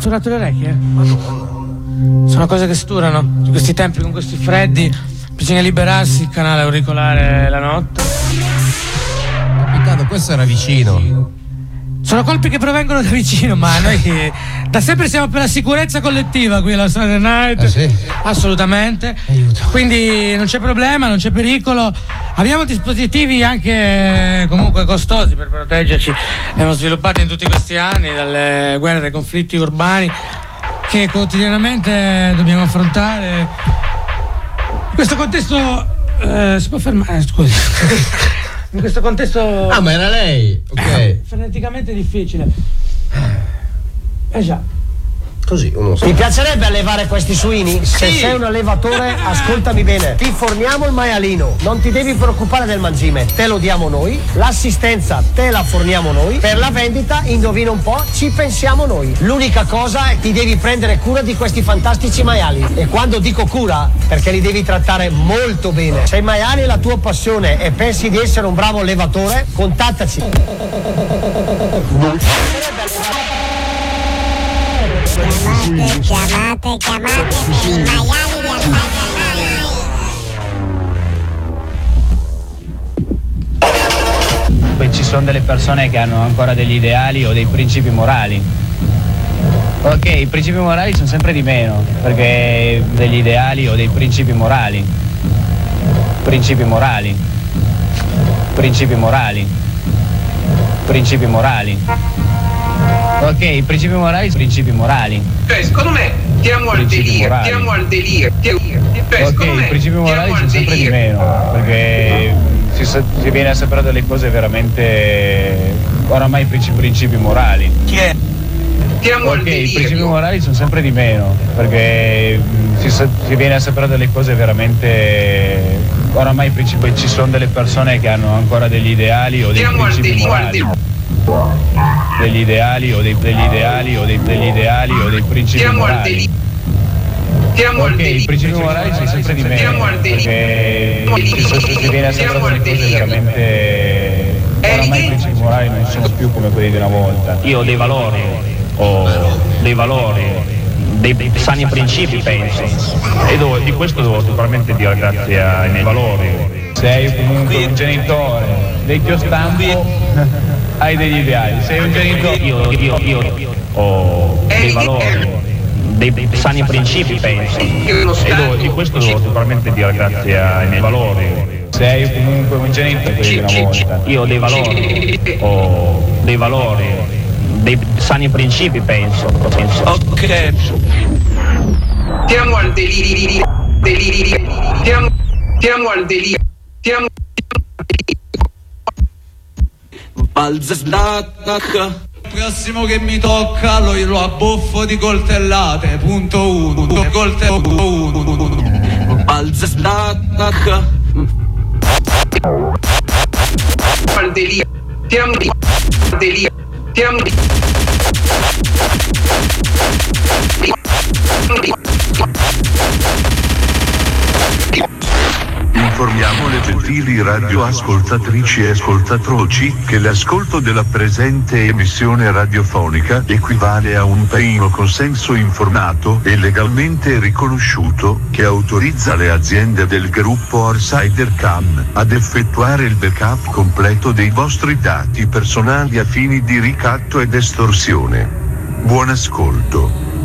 surato le orecchie? Sono cose che sturano. In questi tempi, con questi freddi, bisogna liberarsi il canale auricolare la notte. Capitano, questo era vicino. Sono colpi che provengono da vicino, ma noi da sempre siamo per la sicurezza collettiva qui alla Saturday Night. Sì? Assolutamente. Aiuto. Quindi non c'è problema, non c'è pericolo. Abbiamo dispositivi anche comunque costosi per proteggerci. Li abbiamo sviluppati in tutti questi anni, dalle guerre, dai conflitti urbani che quotidianamente dobbiamo affrontare. In questo contesto si può fermare, scusi. In questo contesto. Ah, ma era lei? Ok. Freneticamente difficile. Già. Così uno sa. Ti piacerebbe allevare questi suini? Sì. Se sei un allevatore, ascoltami bene. Ti forniamo il maialino. Non ti devi preoccupare del mangime. Te lo diamo noi. L'assistenza te la forniamo noi. Per la vendita, indovina un po', ci pensiamo noi. L'unica cosa è che ti devi prendere cura di questi fantastici maiali. E quando dico cura, perché li devi trattare molto bene. Se i maiali è la tua passione e pensi di essere un bravo allevatore, contattaci. Chiamate i maiali di Alfagna. Poi ci sono delle persone che hanno ancora degli ideali o dei principi morali. Ok, i principi morali sono sempre di meno, perché degli ideali o dei principi morali. Principi morali. Principi morali. Principi morali. Ok, i principi morali sono principi morali. Cioè, secondo me stiamo al delirio. Ok, i principi morali sono sempre di meno, perché si viene a sapere delle cose veramente oramai principi morali. Chi è? Ok, i principi morali sono sempre di meno, perché si viene a sapere delle cose veramente oramai ci sono delle persone che hanno ancora degli ideali o dei principi morali. Degli ideali o dei principi morali. Ok, i principi morali sono sempre di meno, perché si viene a sapere delle cose veramente oramai i principi morali non sono più come quelli di una volta. Io ho dei valori, dei sani principi, penso, e di questo devo sicuramente dire grazie ai miei valori. Sei comunque un genitore vecchio stampo, hai degli ideali. Sei un genitore. Io ho dei valori, dei sani principi, penso, e di questo devo sicuramente dire grazie ai miei valori. Sei comunque un genitore di una volta. Io ho dei valori, dei sani principi, penso. Ok. Stiamo al delirio. Stiamo al delirio. Prossimo che mi tocca lo abboffo di coltellate. Punto 1. Al delirio. Stiamo al delirio. Informiamo le gentili radioascoltatrici e ascoltatroci che l'ascolto della presente emissione radiofonica equivale a un pieno consenso informato e legalmente riconosciuto che autorizza le aziende del gruppo Orsider Cam ad effettuare il backup completo dei vostri dati personali a fini di ricatto ed estorsione. Buon ascolto.